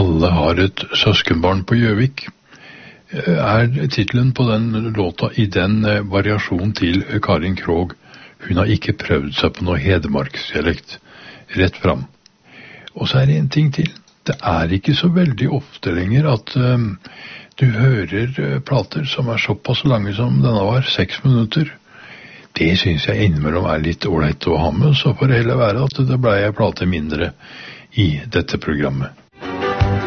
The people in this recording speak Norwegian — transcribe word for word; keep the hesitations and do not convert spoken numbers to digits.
Alle har et søskenbarn på Gjøvik, er titlen på den låta i den variasjon til Karin Krog. Hun har ikke prøvd seg på noe hedmarksdialekt rett fram. Og så er det en ting til. Det er ikke så veldig ofte lenger at um, du hører plater som er såpass lange som denne var, seks minutter. Det synes jeg innimellom er litt ålreit å ha med, så får det heller være at det ble en plate mindre i dette programmet.